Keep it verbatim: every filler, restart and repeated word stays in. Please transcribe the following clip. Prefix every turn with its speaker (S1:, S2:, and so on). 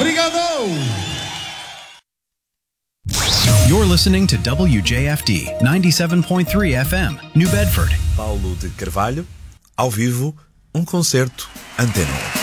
S1: Obrigado!
S2: You're listening to W J F D ninety-seven point three F M, New Bedford.
S3: Paulo de Carvalho, ao vivo, um concerto Antena um.